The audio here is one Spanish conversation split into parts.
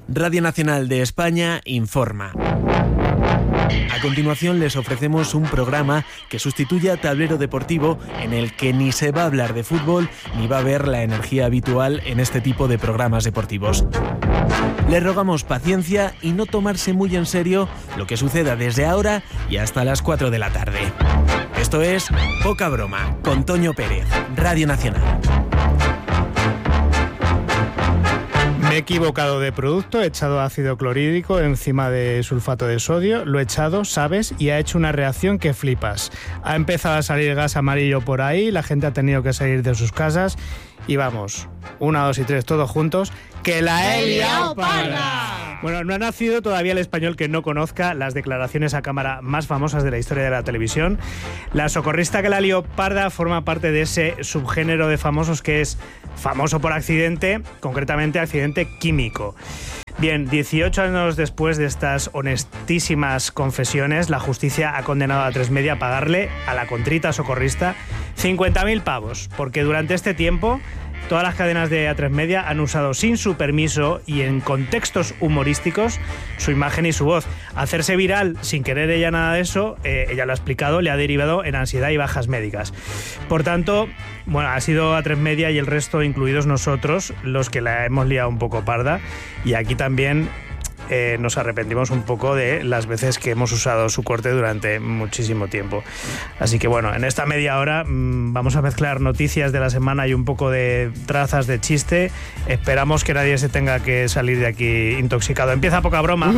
Radio Nacional de España informa. A continuación les ofrecemos un programa que sustituye a Tablero Deportivo, en el que ni se va a hablar de fútbol ni va a haber la energía habitual en este tipo de programas deportivos. Les rogamos paciencia y no tomarse muy en serio lo que suceda desde ahora y hasta las 4 de la tarde. Esto es Poca Broma, con Toño Pérez, Radio Nacional. Me he equivocado de producto, he echado ácido clorhídrico encima de sulfato de sodio, lo he echado, ¿sabes? Y ha hecho una reacción que flipas. Ha empezado a salir gas amarillo por ahí, la gente ha tenido que salir de sus casas y vamos, 1, 2 y 3, todos juntos, ¡que la he liado parda! Bueno, no ha nacido todavía el español que no conozca las declaraciones a cámara más famosas de la historia de la televisión. La socorrista que la lió parda forma parte de ese subgénero de famosos que es famoso por accidente, concretamente accidente químico. Bien, 18 años después de estas honestísimas confesiones, la justicia ha condenado a Atresmedia a pagarle a la contrita socorrista 50.000 pavos, porque durante este tiempo todas las cadenas de Atresmedia han usado sin su permiso y en contextos humorísticos su imagen y su voz. Hacerse viral sin querer ella nada de eso, ella lo ha explicado, le ha derivado en ansiedad y bajas médicas. Por tanto, bueno, ha sido Atresmedia y el resto, incluidos nosotros, los que la hemos liado un poco parda. Y aquí también nos arrepentimos un poco de las veces que hemos usado su corte durante muchísimo tiempo. Así que bueno, en esta media hora vamos a mezclar noticias de la semana y un poco de trazas de chiste. Esperamos que nadie se tenga que salir de aquí intoxicado. Empieza Poca Broma.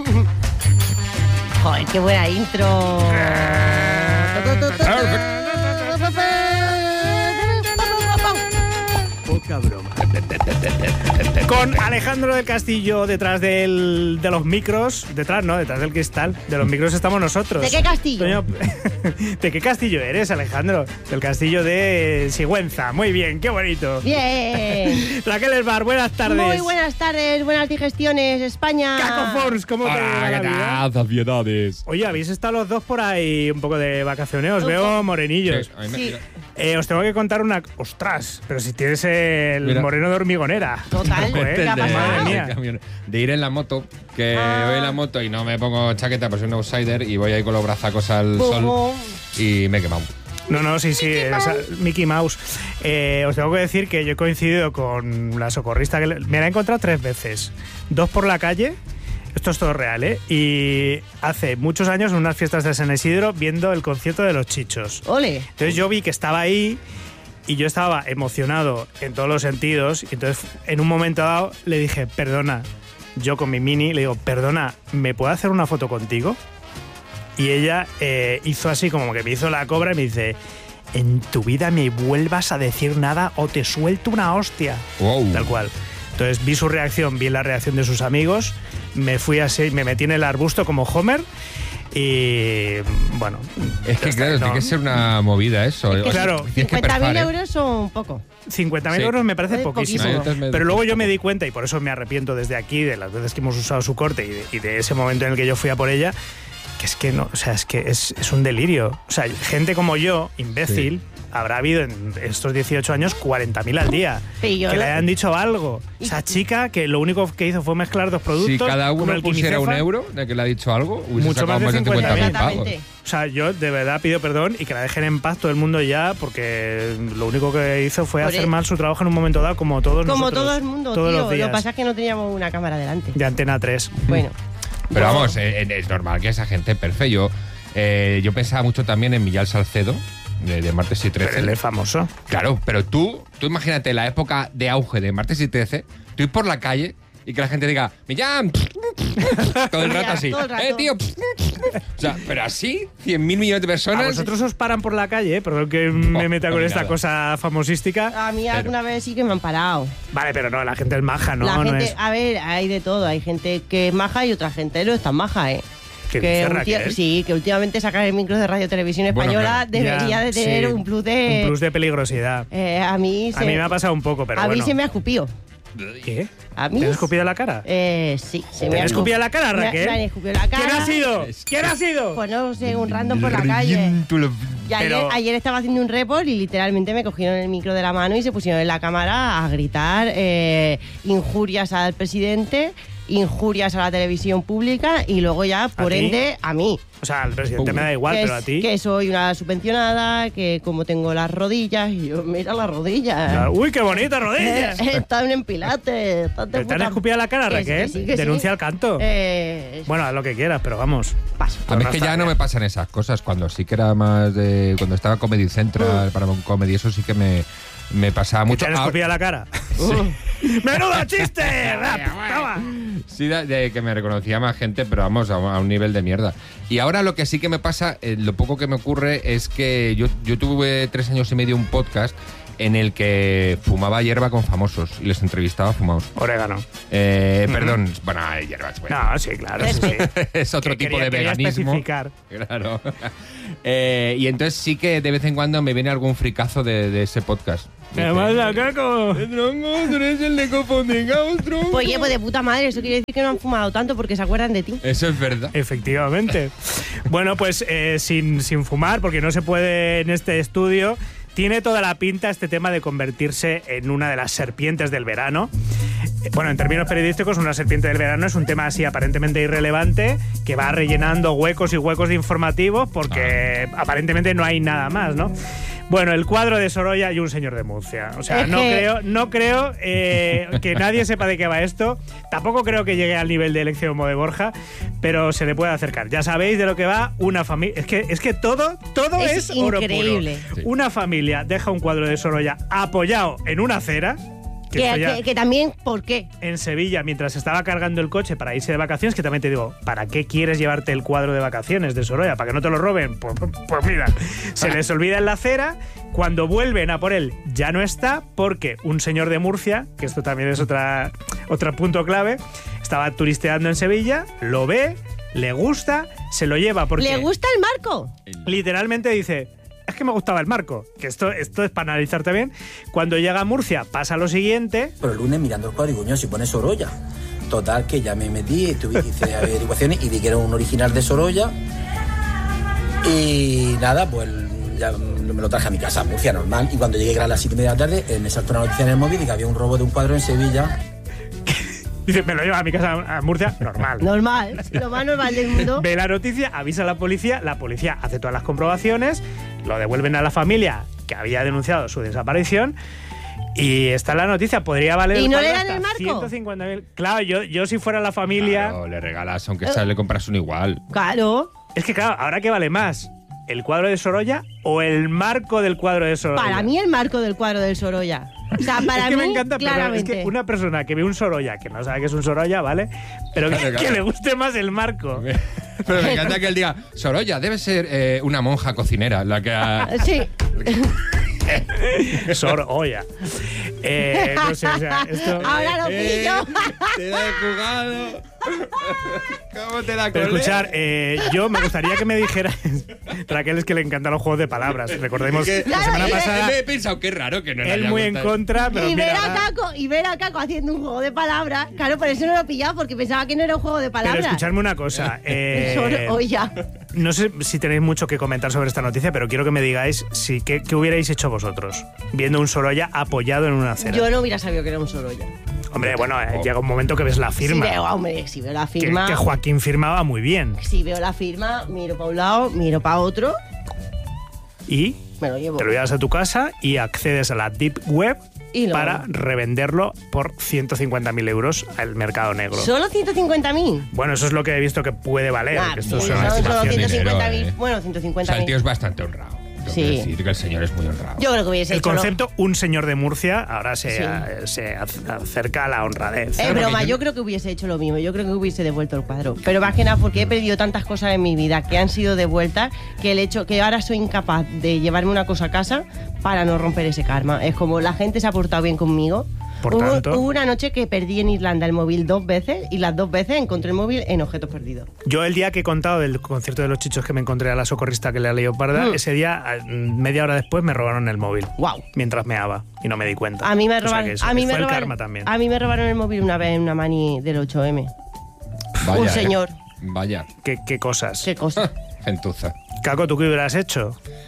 Joder, qué buena intro. Poca Broma. Con Alejandro del Castillo detrás de los micros. Detrás del cristal. De los micros estamos nosotros. ¿De qué castillo? Toño, ¿de qué castillo eres, Alejandro? Del castillo de Sigüenza. Muy bien, qué bonito. Bien. Raquel Esbar, buenas tardes. Muy buenas tardes, buenas digestiones, España. Caco Force, ¿cómo te va la vida? Sociedades. Oye, habéis estado los dos por ahí un poco de vacaciones. Os veo morenillos. Sí. Os tengo que contar una... ¡Ostras! Pero si tienes el moreno de hormigonera. Total. ¿Qué ha pasado? De ir en la moto, que voy en la moto y no me pongo chaqueta, pues soy un outsider y voy ahí con los brazacos al sol y me he quemado. No, sí, Mickey Mouse. Os tengo que decir que yo he coincidido con la socorrista, que me la he encontrado 3 veces. 2 por la calle. Esto es todo real, ¿eh? Y hace muchos años en unas fiestas de San Isidro viendo el concierto de Los Chichos. ¡Ole! Entonces yo vi que estaba ahí y yo estaba emocionado en todos los sentidos. Y entonces en un momento dado le dije, perdona, yo con mi mini le digo, perdona, ¿me puedo hacer una foto contigo? Y ella hizo así como que me hizo la cobra y me dice, en tu vida me vuelvas a decir nada o te suelto una hostia. Wow. Tal cual. Entonces vi su reacción, vi la reacción de sus amigos, me fui así, me metí en el arbusto como Homer y bueno. Es que claro, tiene que ser una movida eso. Es que claro, 50.000 euros son poco. 50.000 euros me parece poquísimo. Pero luego yo me di cuenta, y por eso me arrepiento desde aquí de las veces que hemos usado su corte y de ese momento en el que yo fui a por ella, que es que no, o sea, es que es un delirio. O sea, gente como yo, imbécil, habrá habido en estos 18 años 40.000 al día. Que le hayan dicho algo. Esa chica que lo único que hizo fue mezclar 2 productos. Si cada uno pusiera Quimicefa, €1 de que le ha dicho algo, hubiese mucho sacado más de 50.000 pavos. O sea, yo de verdad pido perdón y que la dejen en paz todo el mundo ya, porque lo único que hizo fue hacer mal su trabajo en un momento dado, como todos nosotros. Como todo el mundo, todos tío. los días. Lo que pasa es que no teníamos una cámara delante. De Antena 3. Bueno. Pero vamos, es normal que esa gente perfecto. Yo pensaba mucho también en Millán Salcedo, de Martes y 13. Pero él es famoso. Claro, pero tú imagínate la época de auge de Martes y 13, tú ir por la calle y que la gente diga, Millán, todo el rato así. Todo el rato. Tío. O sea, pero así, 100.000 millones de personas. A vosotros os paran por la calle, perdón que me meta con esta cosa famosística. A mí alguna vez sí que me han parado. Vale, pero no, la gente es maja, ¿no? La No gente, es... a ver, hay de todo. Hay gente que es maja y otra gente no es tan maja, ¿eh? Sí, que últimamente sacar el micro de Radio Televisión Española debería de tener un plus de peligrosidad. A mí me ha pasado un poco, pero a bueno. mí se me ha escupido. ¿Qué? ¿A mí? ¿Te has escupido la cara? Sí. ¿Te has escupido la cara, Raquel? Me han escupido la cara. ¿Quién ha sido? ¿Quién ha sido? Pues no sé, un random por la calle. Y ayer estaba haciendo un report y literalmente me cogieron el micro de la mano y se pusieron en la cámara a gritar injurias al presidente injurias a la televisión pública y luego ya, por ende, a mí. O sea, al presidente me da igual, pero a ti... Que soy una subvencionada, que como tengo las rodillas, y yo, mira las rodillas. ¡Uy, qué bonitas rodillas! Están en pilates. ¿Te han escupido la cara, Raquel? Que Denuncia al canto. Bueno, haz lo que quieras, pero vamos. Paso. A mí es que ya no me pasan esas cosas. Cuando sí que era más de... Cuando estaba Comedy Central, para Comedy, eso sí que me pasaba mucho. ¿Te han escupido la cara? Sí. ¡Menudo chiste! Sí, de que me reconocía más gente, pero vamos, a un nivel de mierda. Y ahora lo que sí que me pasa, lo poco que me ocurre es que yo tuve 3 años y medio un podcast en el que fumaba hierba con famosos y les entrevistaba fumados. Orégano. Perdón, bueno, hierbas. Bueno. No, sí, claro. Sí. Es otro tipo de veganismo. Especificar. Claro. Y entonces sí que de vez en cuando me viene algún fricazo de ese podcast. ¿Qué pasa, Caco? Tronco, tú eres el de Cofondingaos, tronco. Oye, pues de puta madre, eso quiere decir que no han fumado tanto porque se acuerdan de ti. Eso es verdad. Efectivamente. Bueno, pues sin fumar, porque no se puede en este estudio, tiene toda la pinta este tema de convertirse en una de las serpientes del verano. Bueno, en términos periodísticos, una serpiente del verano es un tema así aparentemente irrelevante que va rellenando huecos y huecos de informativos porque aparentemente no hay nada más, ¿no? Bueno, el cuadro de Sorolla y un señor de Murcia. O sea, no creo que nadie sepa de qué va esto. Tampoco creo que llegue al nivel de Elección de Borja, pero se le puede acercar. Ya sabéis de lo que va una familia. Es que todo es oro increíble. Puro. Sí. Una familia deja un cuadro de Sorolla apoyado en una acera. Que también, ¿por qué? En Sevilla, mientras estaba cargando el coche para irse de vacaciones, que también te digo, ¿para qué quieres llevarte el cuadro de vacaciones de Sorolla? ¿Para que no te lo roben? Pues mira, se les olvida en la acera, cuando vuelven a por él ya no está, porque un señor de Murcia, que esto también es otro punto clave, estaba turisteando en Sevilla, lo ve, le gusta, se lo lleva porque... ¿Le gusta el marco? Literalmente dice... Es que me gustaba el marco, que esto es para analizarte bien. Cuando llega a Murcia pasa lo siguiente. Pero el lunes mirando el cuadro y coño, si pone Sorolla. Total, que ya me metí, hice averiguaciones y vi que era un original de Sorolla. Y nada, pues ya me lo traje a mi casa, a Murcia, normal. Y cuando llegué a las 7:30 de la tarde, me saltó una noticia en el móvil y que había un robo de un cuadro en Sevilla. Dice, me lo llevo a mi casa a Murcia, normal. Normal, lo más normal del mundo. Ve la noticia, avisa a la policía hace todas las comprobaciones, lo devuelven a la familia que había denunciado su desaparición y está en la noticia, podría valer ¿Y no le dan el marco? 150.000. Claro, yo si fuera la familia... Claro, le regalas, aunque sea, le compras un igual. Claro. Es que claro, ¿ahora qué vale más? ¿El cuadro de Sorolla o el marco del cuadro de Sorolla? Para mí el marco del cuadro del Sorolla. O sea, para es que mí, me encanta, claramente. Pero es que una persona que ve un Sorolla, que no sabe que es un Sorolla, ¿vale? Pero que le guste más el marco. Pero me encanta que él diga, Sorolla, debe ser una monja cocinera la que ha... Sí. Sorolla. No sé, o sea, esto... Ahora lo pillo. Te la he jugado. ¿Cómo te la colé? Pero escuchar, yo me gustaría que me dijeras... Raquel es que le encantan los juegos de palabras. Recordemos que la semana pasada... Me he pensado, qué raro que no le él haya muy gustado. en contra, pero y mira... ver a Caco haciendo un juego de palabras. Claro, por eso no lo he pillado, porque pensaba que no era un juego de palabras. Pero escuchadme una cosa. Sorolla. No sé si tenéis mucho que comentar sobre esta noticia, pero quiero que me digáis qué hubierais hecho vosotros viendo un Sorolla apoyado en una acera. Yo no hubiera sabido que era un Sorolla. Hombre, bueno, llega un momento que ves la firma. Si veo la firma... Que Joaquín firmaba muy bien. Si veo la firma, miro para un lado, miro para otro... Y me lo llevo. Te lo llevas a tu casa y accedes a la Deep Web para revenderlo por 150.000 euros al mercado negro. ¿Solo 150.000? Bueno, eso es lo que he visto que puede valer. Que esto solo 150.000. Bueno, 150.000. O sea, el tío es bastante honrado. Sí. Decir que el señor es muy honrado. Yo creo que hubiese hecho... El concepto un señor de Murcia ahora se acerca a la honradez. Es broma, yo creo que hubiese hecho lo mismo. Yo creo que hubiese devuelto el cuadro. Pero más que nada porque he perdido tantas cosas en mi vida que han sido devueltas que el hecho que ahora soy incapaz de llevarme una cosa a casa para no romper ese karma. Es como la gente se ha portado bien conmigo. Hubo una noche que perdí en Irlanda el móvil 2 veces y las 2 veces encontré el móvil en objetos perdidos. Yo el día que he contado del concierto de Los Chichos que me encontré a la socorrista que le ha leído parda, ese día, media hora después, me robaron el móvil. Wow. Mientras meaba y no me di cuenta. A mí me robaron, el karma también. A mí me robaron el móvil una vez en una mani del 8M. Vaya, un señor. Vaya. ¿Qué cosas? ¿Qué cosas? Gentuza. Caco, ¿tú qué hubieras hecho?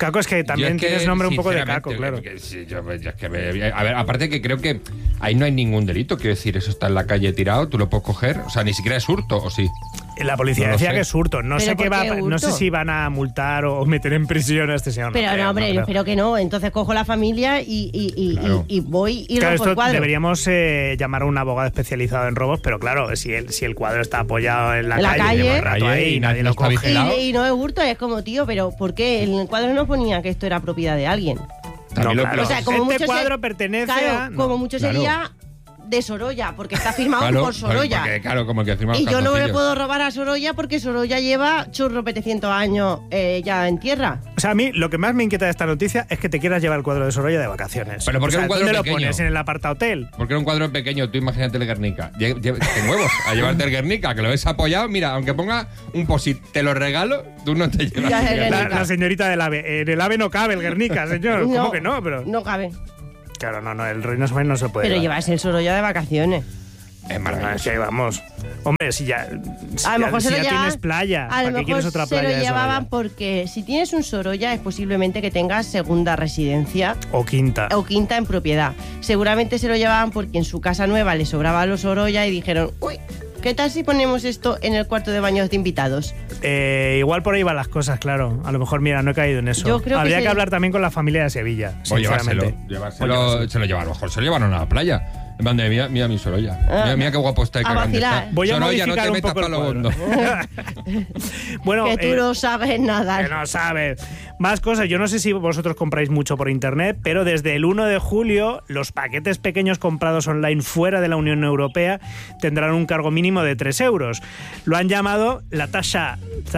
Caco, es que también tienes nombre un poco de Caco, claro. A ver, aparte que creo que ahí no hay ningún delito, quiero decir, eso está en la calle tirado, tú lo puedes coger, o sea, ni siquiera es hurto, ¿o sí? La policía decía que es hurto. No sé hurto? No sé si van a multar o meter en prisión a este señor. Pero no, hombre, yo espero que no. Entonces cojo la familia y voy y rompo el cuadro. Deberíamos llamar a un abogado especializado en robos, pero claro, si el cuadro está apoyado en la calle, lleva un rato ahí y nadie lo coge. Y no es hurto, es como, tío, pero ¿por qué? En el cuadro no ponía que esto era propiedad de alguien. No, claro. O sea, como este cuadro pertenece a... como mucho sería... de Sorolla, porque está firmado por Sorolla. Porque, como el que firma y yo no le puedo robar a Sorolla porque Sorolla lleva churro 700 años ya en tierra. O sea, a mí lo que más me inquieta de esta noticia es que te quieras llevar el cuadro de Sorolla de vacaciones. Pero ¿por qué un cuadro ¿dónde pequeño? lo pones? ¿En el apartahotel? Porque era un cuadro pequeño, tú imagínate el Guernica. Te muevos a llevarte el Guernica, que lo ves apoyado. Mira, aunque ponga un posit, te lo regalo, tú no te llevas el Guernica. La señorita del AVE. En el AVE no cabe el Guernica, señor. ¿Cómo que no? Pero... no cabe. Claro, no, el Reino Sofía no se puede. Pero llevarse el Sorolla de vacaciones. Es maravilloso. Sí, vamos. Hombre, si ya tienes playa, ¿para qué quieres otra playa? Se lo llevaban porque si tienes un Sorolla es posiblemente que tengas segunda residencia. O quinta en propiedad. Seguramente se lo llevaban porque en su casa nueva le sobraba los Sorolla y dijeron, uy, ¿qué tal si ponemos esto en el cuarto de baños de invitados? Igual por ahí van las cosas, claro. A lo mejor, mira, no he caído en eso. Yo creo Habría que hablar también con la familia de Sevilla. O llevárselo. Se lo llevan, a lo mejor se lo llevaron a la playa. Mira mi Sorolla. Mira qué guapo está y qué grande está. Voy a Sorolla, modificar no te un poco metas el cuadro. Bueno, que tú no sabes nada. Que no sabes. Más cosas. Yo no sé si vosotros compráis mucho por internet, pero desde el 1 de julio los paquetes pequeños comprados online fuera de la Unión Europea tendrán un cargo mínimo de 3 euros. Lo han llamado Natasha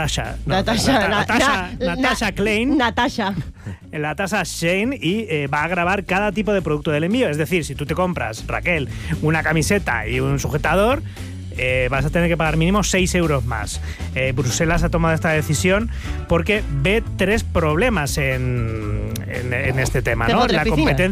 Klein. La tasa Shane y va a grabar cada tipo de producto del envío. Es decir, si tú te compras, Raquel, una camiseta y un sujetador, vas a tener que pagar mínimo 6 euros más. Bruselas ha tomado esta decisión porque ve 3 problemas en este tema, ¿no? La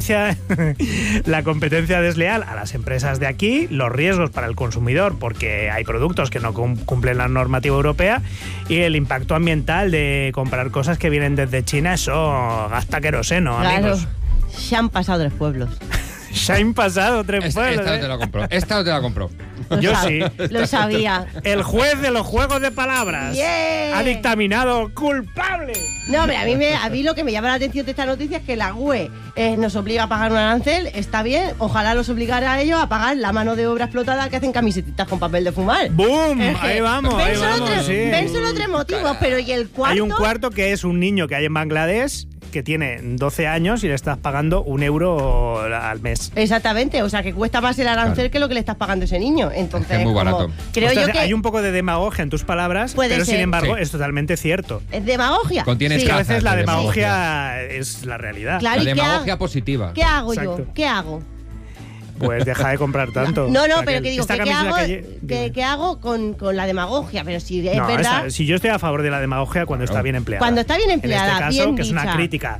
competencia desleal a las empresas de aquí, los riesgos para el consumidor porque hay productos que no cumplen la normativa europea y el impacto ambiental de comprar cosas que vienen desde China. Eso gasta queroseno, amigos. Se han pasado 3 pueblos. Se han pasado 3 pueblos. Esta no te la compró. Yo sí. Lo sabía. El juez de los juegos de palabras ha dictaminado culpable. No, hombre, a mí lo que me llama la atención de esta noticia es que la UE nos obliga a pagar un arancel. Está bien, ojalá los obligara a ellos a pagar la mano de obra explotada que hacen camisetitas con papel de fumar. ¡Boom! Ahí vamos, ven solo 3 motivos, pero ¿y el cuarto? Hay un cuarto que es un niño que hay en Bangladesh que tiene 12 años y le estás pagando 1 euro al mes. Exactamente, o sea que cuesta más el arancel que lo que le estás pagando a ese niño. Entonces, es muy barato. Creo yo que hay un poco de demagogia en tus palabras, pero sin embargo es totalmente cierto. ¿Es demagogia? Contiene a veces la demagogia es la realidad. Claro, la demagogia positiva. ¿Qué hago yo? ¿Qué hago? Pues deja de comprar tanto. No, pero que digo, ¿qué hago con la demagogia? Pero si es verdad... Si yo estoy a favor de la demagogia cuando está bien empleada. Cuando está bien empleada, en este caso, bien que dicha. Es una crítica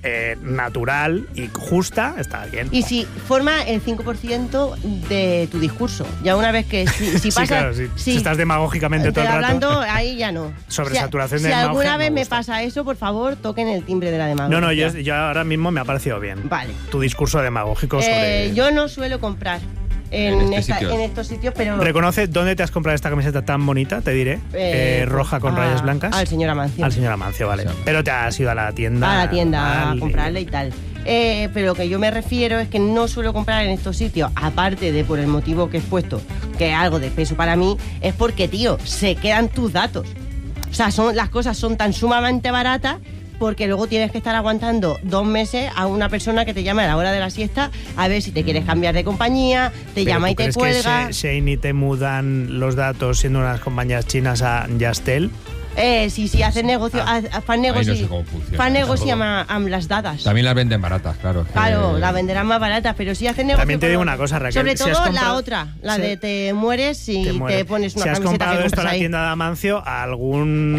natural y justa, está bien. Y si forma el 5% de tu discurso. Ya una vez que si pasa... Claro, si estás demagógicamente todo el rato. Hablando, ahí ya no. Sobresaturación de demagogia. Si alguna vez me pasa eso, por favor, toquen el timbre de la demagogia. No, yo ahora mismo me ha parecido bien. Vale. Tu discurso demagógico sobre... Yo no suelo comprar en estos sitios, pero... ¿Reconoce dónde te has comprado esta camiseta tan bonita, te diré? Roja con rayas blancas. Al señor Amancio. Al señor Amancio, vale. Sí. Pero te has ido a la tienda. A la tienda a comprarle y tal. Pero lo que yo me refiero es que no suelo comprar en estos sitios, aparte de por el motivo que he expuesto, que es algo de peso para mí, es porque, tío, se quedan tus datos. O sea, las cosas son tan sumamente baratas porque luego tienes que estar aguantando 2 meses a una persona que te llama a la hora de la siesta a ver si te quieres cambiar de compañía, te llama y te cuelga. ¿Crees que Shein y Temu dan los datos siendo unas compañías chinas a Yastel? Sí, hacen negocio, fan negocio amb las dadas. También las venden baratas, claro. Claro, las venderán más baratas, pero sí hacen negocio. También te digo una cosa, Raquel. Sobre todo la otra, de te mueres y te pones una camiseta que compras ahí. Si has comprado esto en la tienda de Amancio, alguna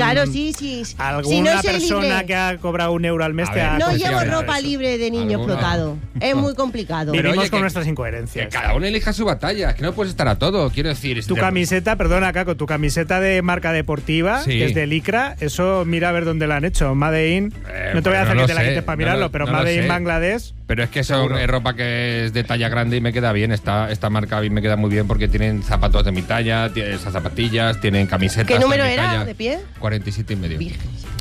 persona que ha cobrado 1 euro al mes te ha... No llevo ropa libre de niño explotado. Es muy complicado. Vivimos con nuestras incoherencias. Que cada uno elija su batalla, es que no puedes estar a todo, quiero decir. Tu camiseta, perdona, Caco, tu camiseta de marca deportiva, que es de licra, eso mira a ver dónde lo han hecho. Made in, no te voy a hacer que te la quites para mirarlo, pero Made in Bangladesh. Pero es que es ropa que es de talla grande y me queda bien. Esta marca a mí me queda muy bien porque tienen zapatos de mi talla, tienen esas zapatillas, tienen camisetas. ¿Qué número de mi era talla. de pie? 47,5.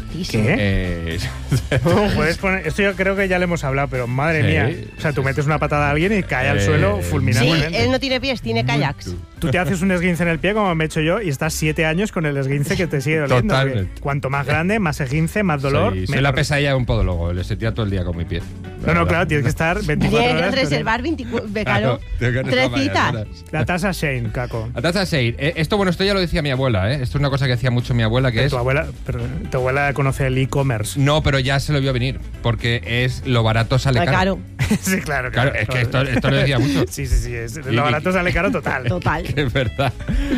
¿Qué? Puedes poner, esto yo creo que ya le hemos hablado, pero madre mía. O sea, tú metes una patada a alguien y cae al suelo fulminantemente. Sí, él no tiene pies, tiene kayaks. Tú te haces un esguince en el pie, como me he hecho yo, y estás 7 años con el esguince que te sigue doliendo. Totalmente. Cuanto más grande, más esguince, más dolor. Soy la pesadilla de un podólogo. Le sentía todo el día con mi pie. No, claro, tienes que estar 24 Tienes horas. que reservar 24, 3 citas. La tasa Shane, Caco. La taza Shane. Esto ya lo decía mi abuela, ¿eh? Esto es una cosa que hacía mucho mi abuela, que es... Tu abuela conoce el e-commerce. No, pero ya se lo vio venir, porque es lo barato sale caro. Sí, claro. Claro, es que esto lo decía mucho. Sí, lo barato sale caro total. Total. Es verdad.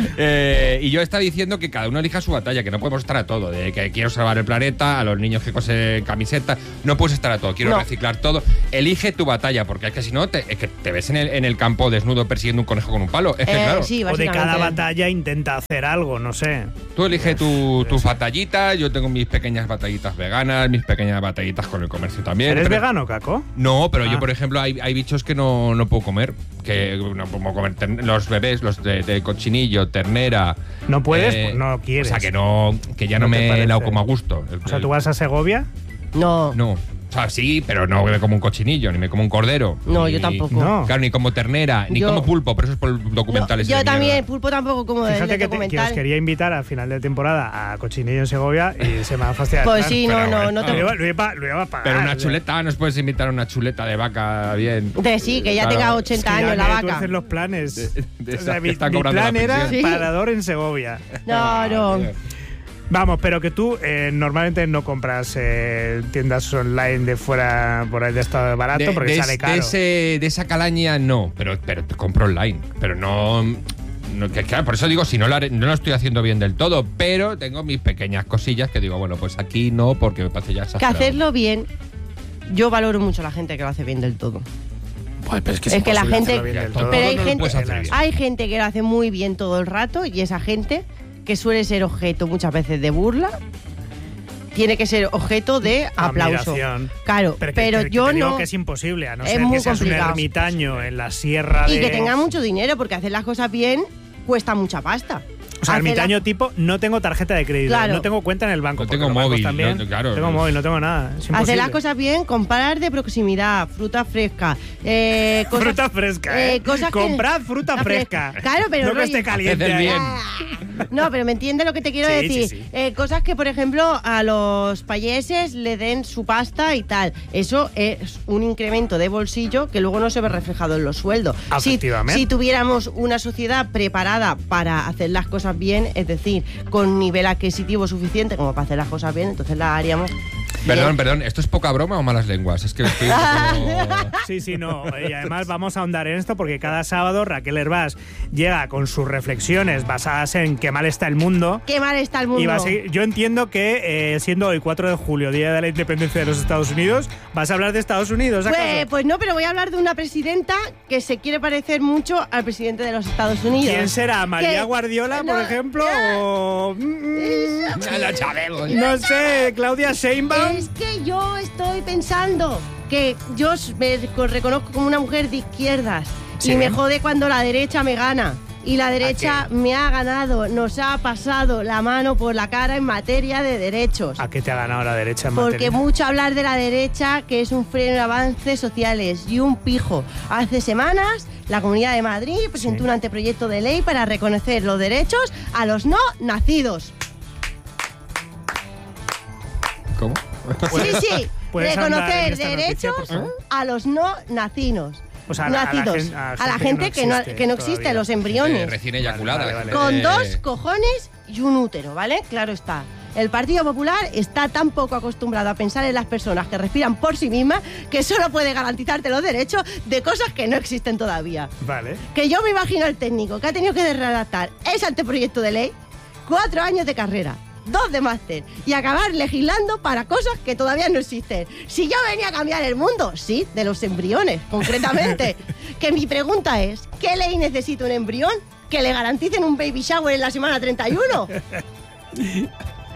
Y yo estaba diciendo que cada uno elija su batalla, que no podemos estar a todo. De que quiero salvar el planeta, a los niños que cosen camisetas. No puedes estar a todo, quiero reciclar todo. Elige tu batalla, porque es que si no, es que te ves en el campo desnudo persiguiendo un conejo con un palo. Es que claro. Sí, o de cada batalla intenta hacer algo, no sé. Tú elige tus batallitas. Yo tengo mis pequeñas batallitas veganas, mis pequeñas batallitas con el comercio también. ¿Eres vegano, Caco? No, pero yo, por ejemplo, hay bichos que no puedo comer. Que no puedo comer los bebés, los de cochinillo, ternera. ¿No puedes? Pues no quieres. O sea, que ya no me la como a gusto. O sea, ¿tú vas a Segovia? No. O sea, sí, pero no me como un cochinillo, ni me como un cordero. No, yo tampoco. No. Claro, ni como ternera, ni como pulpo, pero eso es por documentales. Yo también, pulpo tampoco como del Fíjate que os quería invitar al final de temporada a Cochinillo en Segovia y se me ha fastidiado. Pues sí, no te... Lo iba a pagar. Pero una chuleta, nos puedes invitar a una chuleta de vaca bien. Sí, que ya tenga 80 años la vaca. Hacer los planes. De o sea, mi cobrando plan la era pensión. parador en Segovia. No. Vamos, pero que tú normalmente no compras tiendas online de fuera, por ahí de estado barato, porque sale caro. De esa calaña no, pero te compro online. Pero no claro, por eso digo, si no lo estoy haciendo bien del todo, pero tengo mis pequeñas cosillas que digo, bueno, pues aquí no, porque me parece ya exagerado. Que hacerlo bien, yo valoro mucho a la gente que lo hace bien del todo. Pues, pero es que la gente... Pero hay gente que lo hace muy bien todo el rato y esa gente que suele ser objeto muchas veces de burla, tiene que ser objeto de aplauso. Admiración. Claro, pero yo te digo no. que es imposible, a no Es ser muy que seas complicado. un ermitaño en la sierra Y que tenga mucho dinero, porque hacer las cosas bien cuesta mucha pasta. O sea, ermitaño tipo, no tengo tarjeta de crédito, Claro. no tengo cuenta en el banco. No tengo móvil, también, claro. tengo móvil, no tengo nada. Es imposible. Hacer las cosas bien, comprar de proximidad, fruta fresca. Fruta fresca, cosas comprad fruta fresca. Claro, pero no que esté caliente. Haced el bien. No, pero me entiendes lo que te quiero Sí, decir. sí. Cosas que, por ejemplo, a los payeses le den su pasta y tal. Eso es un incremento de bolsillo que luego no se ve reflejado en los sueldos. Efectivamente. Si tuviéramos una sociedad preparada para hacer las cosas bien, es decir, con nivel adquisitivo suficiente como para hacer las cosas bien, entonces las haríamos. Perdón, ¿esto es poca broma o malas lenguas? Es que estoy un poco... Sí, no. Y además vamos a ahondar en esto porque cada sábado Raquel Hervás llega con sus reflexiones basadas en qué mal está el mundo. Qué mal está el mundo. Y va a seguir. Yo entiendo que siendo hoy 4 de julio, Día de la Independencia de los Estados Unidos, vas a hablar de Estados Unidos, ¿acaso? Pues no, pero voy a hablar de una presidenta que se quiere parecer mucho al presidente de los Estados Unidos. ¿Quién será? ¿María Que- Guardiola, no, por ejemplo? ¿O Ya lo sabemos. no sé, Claudia Sheinbaum? Es que yo estoy pensando que yo me reconozco como una mujer de izquierdas Sí. y me jode cuando la derecha me gana. Y la derecha me ha ganado, nos ha pasado la mano por la cara en materia de derechos. ¿A qué te ha ganado la derecha en Porque materia? mucho hablar de la derecha, que es un freno de avances sociales y un pijo. Hace semanas, la Comunidad de Madrid presentó un anteproyecto de ley para reconocer los derechos a los no nacidos. ¿Cómo? Sí, ¿Puedes ahondar en reconocer esta noticia, derechos por favor? a los no nacidos. O sea, nacidos. a la gente que no existe, todavía. los embriones. Recién eyaculada. Vale, vale. Con 2 cojones y un útero, ¿vale? Claro está. El Partido Popular está tan poco acostumbrado a pensar en las personas que respiran por sí mismas que solo puede garantizarte los derechos de cosas que no existen todavía. Vale. Que yo me imagino al técnico que ha tenido que redactar ese anteproyecto de ley, 4 años de carrera, 2 de máster y acabar legislando para cosas que todavía no existen. Si yo venía a cambiar el mundo, sí, de los embriones, concretamente. Que mi pregunta es, ¿qué ley necesita un embrión? ¿Que le garanticen un baby shower en la semana 31?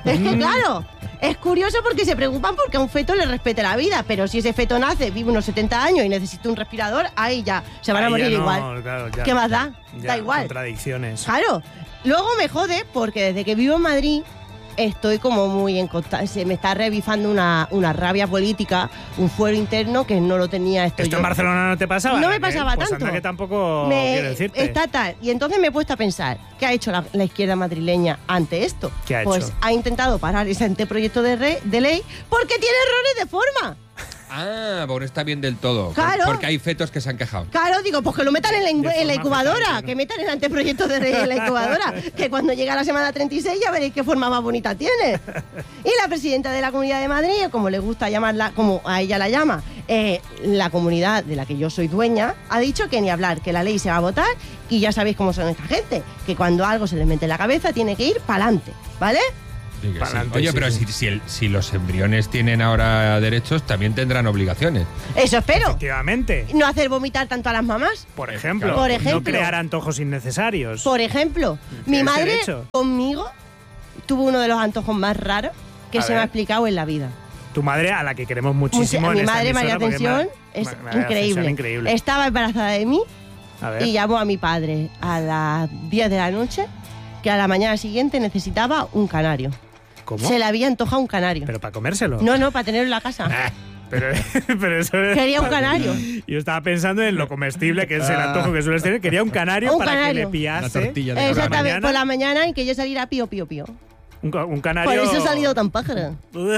Es que claro, es curioso porque se preocupan porque a un feto le respete la vida, pero si ese feto nace, vive unos 70 años y necesita un respirador, ahí ya se van a morir igual. Claro, ya, ¿Qué más da? ya, Da igual. Contradicciones. Claro. Luego me jode porque desde que vivo en Madrid estoy como muy en constante. Se me está revifando una rabia política, un fuero interno que no lo tenía ¿Esto yo. en Barcelona no te pasaba? No me Raquel? pasaba Pues tanto. Anda que tampoco quiero decirte. Está tal. Y entonces me he puesto a pensar, ¿qué ha hecho la izquierda madrileña ante esto? ¿Qué ha Pues hecho? ha intentado parar ese anteproyecto de ley porque tiene errores de forma. Ah, por está bien del todo. Claro. Porque hay fetos que se han quejado. Claro, digo, pues que lo metan en la forma incubadora, fetal, ¿no? que metan el anteproyecto de ley en la incubadora, que cuando llega la semana 36 ya veréis qué forma más bonita tiene. Y la presidenta de la Comunidad de Madrid, como le gusta llamarla, como a ella la llama, la comunidad de la que yo soy dueña, ha dicho que ni hablar, que la ley se va a votar y ya sabéis cómo son esta gente, que cuando algo se les mete en la cabeza tiene que ir para adelante, ¿vale? Sí que sí. Pa'lante, Oye, sí, pero sí. si los embriones tienen ahora derechos, también tendrán obligaciones. Eso espero. Efectivamente. No hacer vomitar tanto a las mamás. Por ejemplo, Por ejemplo. no crear antojos innecesarios. Por ejemplo, mi Tienes madre derecho. conmigo tuvo uno de los antojos más raros que A se me ver. ha explicado en la vida. Tu madre, a la que queremos muchísimo. Mi en esta madre, María emisora, porque Ascensión, es María Ascensión, increíble. Estaba embarazada de mí A ver. y llamó a mi padre a las 10 de la noche que a la mañana siguiente necesitaba un canario. ¿Cómo? Se le había antojado un canario. ¿Pero para comérselo? No, para tenerlo en la casa. Pero eso es... Quería un canario. Yo estaba pensando en lo comestible que es el antojo que sueles tener. Quería un canario Un para que canario. le pillase. Una tortilla de Exactamente, mañana. por la mañana y que yo saliera pío, pío, pío. Un canario... Por eso he salido tan pájara.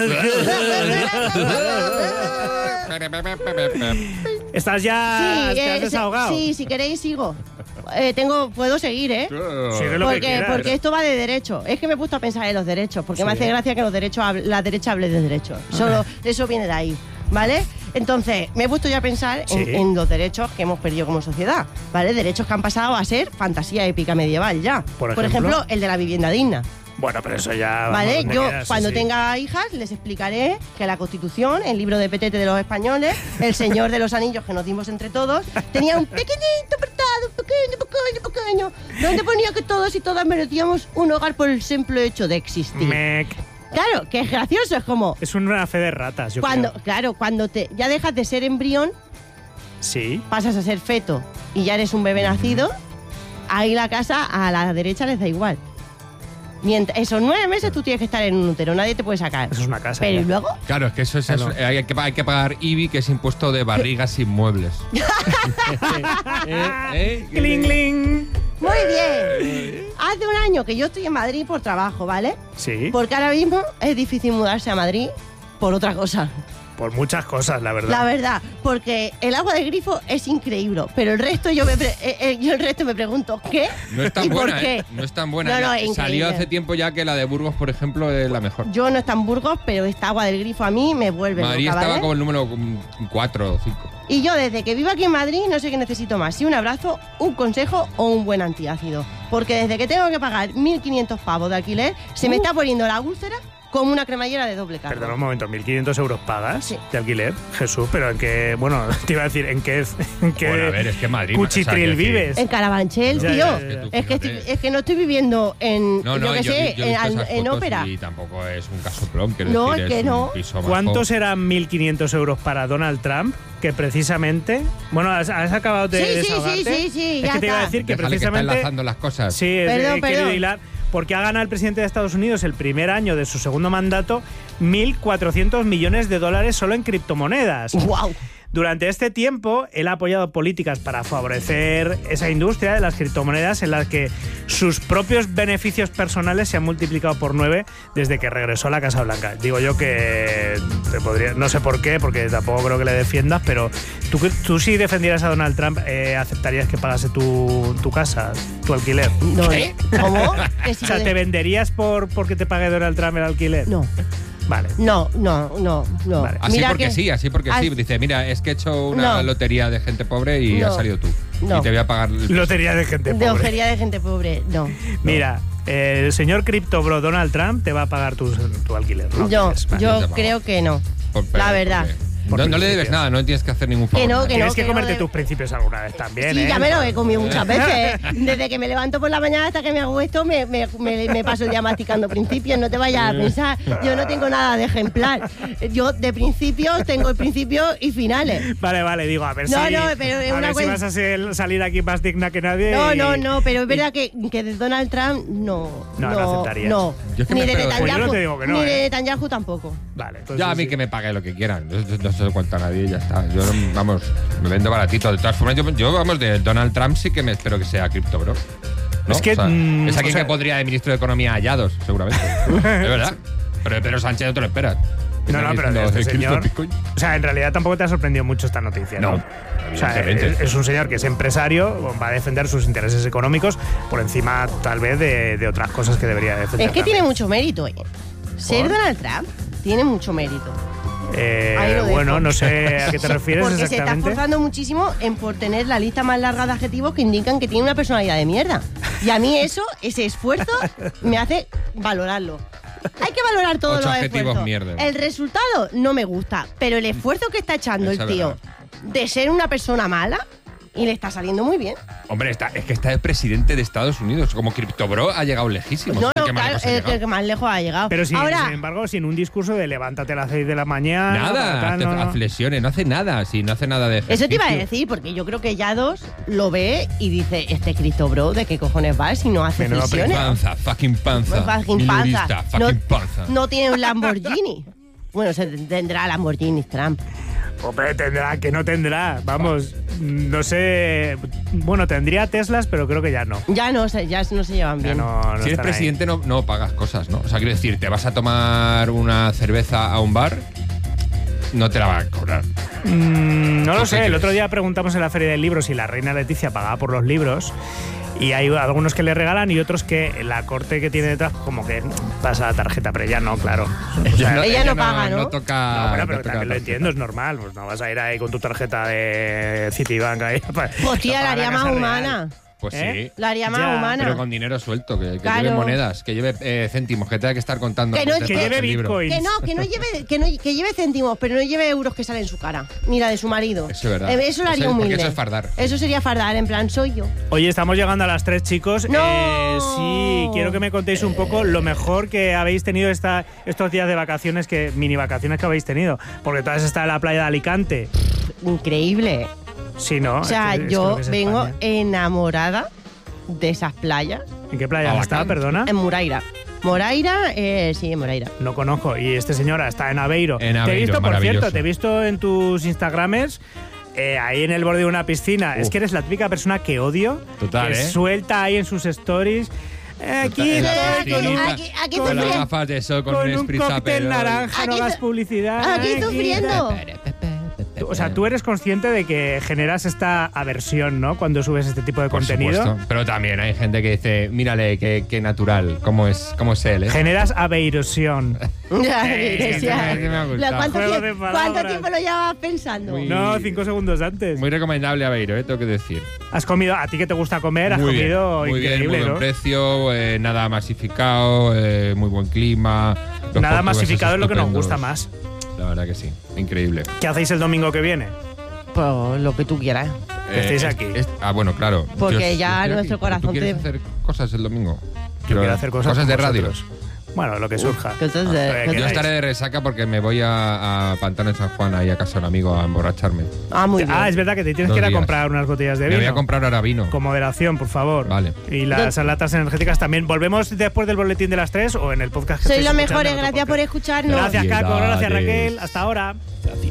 ¿Estás ya... ¿Te has desahogado? Sí, si queréis sigo. Puedo seguir, ¿eh? Sigue lo que quieras. Porque esto va de derecho. Es que me he puesto a pensar en los derechos, porque me Sí. hace gracia que la derecha hable de derechos. Solo eso viene de ahí, ¿vale? Entonces, me he puesto ya a pensar Sí. en los derechos que hemos perdido como sociedad, ¿vale? Derechos que han pasado a ser fantasía épica medieval ya. Por Por ejemplo, ejemplo, el de la vivienda digna. Bueno, pero eso ya... vamos, ¿Vale? donde Yo quieras, sí, cuando sí. tenga hijas les explicaré que la Constitución, el libro de petete de los españoles, el Señor de los Anillos que nos dimos entre todos, tenía un pequeñito apartado, pequeño, donde ponía que todos y todas merecíamos un hogar por el simple hecho de existir. Mec. Claro, que es gracioso, es como Es una fe de ratas, yo cuando, creo. claro, cuando ya dejas de ser embrión, Sí. pasas a ser feto y ya eres un bebé nacido, ahí la casa a la derecha les da igual. Mientras esos 9 meses tú tienes que estar en un útero, nadie te puede sacar. Eso es una casa. Pero ya. ¿y luego? Claro, es que eso es Claro. hay que pagar IBI, que es impuesto de barrigas inmuebles. Cling, cling. Muy bien. Hace un año que yo estoy en Madrid por trabajo, ¿vale? Sí. Porque ahora mismo es difícil mudarse a Madrid por otra cosa. Por muchas cosas, la verdad. La verdad, porque el agua del grifo es increíble, pero el resto yo el resto me pregunto, ¿qué? No es tan ¿Y por buena, qué? ¿eh? No es tan buena. No, es Salió increíble. hace tiempo ya que la de Burgos, por ejemplo, es la mejor. Yo no está en Burgos, pero esta agua del grifo a mí me vuelve Madrid loca, estaba ¿vale? como el número 4 o 5. Y yo desde que vivo aquí en Madrid no sé qué necesito más, si un abrazo, un consejo o un buen antiácido. Porque desde que tengo que pagar 1.500 pavos de alquiler, se me está poniendo la úlcera como una cremallera de doble carga. Perdona un momento, 1.500 euros pagas Sí. de alquiler. Jesús, pero en qué... Bueno, te iba a decir, ¿en qué Bueno, a ver, es que Madrid... cuchitril o sea, que vives? En Carabanchel, Ya, tío. ya, ya, ya. Es que, Fíjate. es que no estoy viviendo en, No, yo qué sé, yo he visto esas en fotos ópera. y tampoco es un casoplón, quiero No, decir, es que un no. piso majo. ¿Cuántos eran 1.500 euros para Donald Trump? Que precisamente... Bueno, ¿has acabado de Sí, sí, desahogarte? sí, Es ya que te iba a está. decir que Déjale que está precisamente... enlazando las cosas. Sí, Perdón, he querido perdón. hilar. Porque ha ganado el presidente de Estados Unidos el primer año de su segundo mandato 1.400 millones de dólares solo en criptomonedas. ¡Guau! Durante este tiempo, él ha apoyado políticas para favorecer esa industria de las criptomonedas en las que sus propios beneficios personales se han multiplicado por 9 desde que regresó a la Casa Blanca. Digo yo que te podría, no sé por qué, porque tampoco creo que le defiendas, pero tú si defendieras a Donald Trump, ¿aceptarías que pagase tu casa, tu alquiler? No, ¿cómo? Que si O sea, lo de- ¿te venderías porque te pague Donald Trump el alquiler? No, Vale. no. Vale. Así Mira porque que- sí, así porque sí. Así- Dice, mira, es que he hecho una No. lotería de gente pobre y No. has salido tú. No. Y te voy a pagar... Lotería de gente De pobre. ojería de gente pobre, no. Mira, el señor CryptoBro Donald Trump te va a pagar tu alquiler. ¿no? Yo Vale. yo te pago. creo que no. Por- La verdad. porque- por No le debes principios. nada, no tienes que hacer ningún favor. Que no, nadie. Tienes que no comerte de- tus principios alguna vez también, Sí, ¿eh? ya me lo he comido muchas veces. Desde que me levanto por la mañana hasta que me hago esto, me paso el día masticando principios. No te vayas a pensar. Yo no tengo nada de ejemplar. Yo de principios tengo el principio y finales. Vale, digo, a ver No, si, no, pero es a una ver si cuestión- vas a salir aquí más digna que nadie. No, pero es verdad que de Donald Trump no. No aceptarías. No. Yo es que Ni me de pego- Pues yo Netanyahu. no te digo que no, Ni de ¿eh? Netanyahu tampoco. Vale, entonces Ya a mí sí. que me pague lo que quieran. No se lo cuento a nadie y ya está. Yo, vamos, me vendo baratito. De todas formas, yo vamos, de Donald Trump sí que me espero que sea Crypto Bro. ¿No? Es que, es alguien o sea- que podría de ministro de Economía hallados, seguramente. Es verdad. Pero Pedro Sánchez no te lo esperas. No, Están pero diciendo, este "Cripto, señor... Bitcoin". O sea, en realidad tampoco te ha sorprendido mucho esta noticia, ¿no? No, O sea, evidentemente. es un señor que es empresario, va a defender sus intereses económicos por encima, tal vez, de otras cosas que debería defender. Es que tiene también. mucho mérito, ¿eh? Ser Donald Trump tiene mucho mérito. Ahí lo dejo. Bueno, no sé a qué te refieres Porque se está exactamente. esforzando muchísimo por tener la lista más larga de adjetivos que indican que tiene una personalidad de mierda. Y a mí ese esfuerzo, me hace valorarlo. Hay que valorar todos 8 los adjetivos esfuerzos. mierda. El resultado no me gusta, pero el esfuerzo que está echando Eso el es tío verdad. de ser una persona mala, y le está saliendo muy bien. Hombre, es que está el presidente de Estados Unidos. Como Crypto Bro ha llegado lejísimo. No, ¿Qué más claro, lejos ha el llegado? que más lejos ha llegado. Pero sin Ahora, embargo, sin un discurso de levántate a las 6 de la mañana. Nada, tal, no. hace flexiones, no hace nada. Sí, no hace nada de ejercicio. eso te iba a decir, porque yo creo que Yados lo ve y dice, este Cristo Bro, ¿de qué cojones va si no hace Menudo flexiones? Fucking panza. Fucking Milurista, panza. fucking panza. No tiene un Lamborghini. Bueno, se tendrá Lamborghini Trump. Hombre, tendrá, que no tendrá. Vamos, no sé. Bueno, tendría Teslas, pero creo que ya no. Ya no se llevan Ya bien. no Si eres están ahí. presidente no pagas cosas, ¿no? O sea, quiero decir, te vas a tomar una cerveza a un bar, no te la van a cobrar. No lo ¿Tú qué sé. El crees? otro día preguntamos en la Feria del Libro si la reina Leticia pagaba por los libros. Y hay algunos que le regalan y otros que la corte que tiene detrás como que pasa la tarjeta, pero ella no, claro. O sea, Ella no paga, ¿no? No toca. no, bueno, pero no toca también lo tarjeta. entiendo, es normal. Pues no vas a ir ahí con tu tarjeta de Citibank ahí. Hostia, la haría más humana. Pues ¿Eh? sí. La haría más Ya, humana. Pero con dinero suelto, que Claro. lleve monedas, que lleve céntimos, que tenga que estar contando. Que no- antes de que pagar lleve el libro. Bitcoin. Que lleve céntimos, pero no lleve euros que salen en su cara. Ni la de su marido. Eso es verdad. Eso lo haría Eso es- porque humilde. eso es fardar. Eso sería fardar, en plan, soy yo. Oye, estamos llegando a las 3, chicos. ¡No! Sí, quiero que me contéis un poco lo mejor que habéis tenido estos días de vacaciones, mini vacaciones que habéis tenido. Porque todas están en la playa de Alicante. Increíble. Sí, ¿no? O sea, Es que yo lo que es vengo España. enamorada de esas playas. ¿En qué playa Alacant. está, perdona? En Moraira. Moraira, sí, en Moraira. No conozco. Y este señor está en Aveiro. En Te he Aveiro, visto, por maravilloso. cierto, te he visto en tus Instagramers. Ahí en el borde de una piscina. Es que eres la típica persona que odio. Total, que ¿eh? suelta ahí en sus stories. Aquí En la estoy piscinita, aquí con las sufriendo. gafas de sol, con con un un spritz cóctel Aperol. naranja, no Aquí hagas su- publicidad. aquí sufriendo. O sea, tú eres consciente de que generas esta aversión, ¿no? Cuando subes este tipo de Por contenido. supuesto. Pero también hay gente que dice, mírale, qué natural, cómo es él, ¿eh? Generas aversión. Sí, sí, me ha gustado. ¿Cuánto, Juego tiempo, de palabras. ¿Cuánto tiempo lo llevabas pensando? Muy- No, 5 segundos antes. Muy recomendable Aveiro, tengo que decir. Has comido, a ti que te gusta comer, has Muy bien, comido muy bien, increíble, muy buen ¿no? precio, nada masificado, muy buen clima. los Nada portugueses masificado es lo que nos estupendos. gusta más. La verdad que sí, increíble. ¿Qué hacéis el domingo que viene? Pues lo que tú quieras. Que estéis aquí. Bueno, claro. Porque ya estoy nuestro aquí. corazón ¿Tú quieres te- hacer cosas el domingo? Yo quiero hacer cosas de con radio. vosotros. Bueno, lo que surja. que entonces- Lo que que Yo queráis. estaré de resaca porque me voy a Pantano de San Juan, ahí a casa de un amigo, a emborracharme. Ah, muy bien. Ah, es verdad que te tienes 2 que ir a días. comprar unas botellas de Me vino. voy a comprar ahora vino. Con moderación, por favor. Vale. Y las latas energéticas también. ¿Volvemos después del boletín de las 3 o en el podcast que Sois estáis los escuchando mejores, en otro gracias por podcast? escucharnos. Gracias, Caco. Gracias, Felicidades. Raquel. Hasta ahora.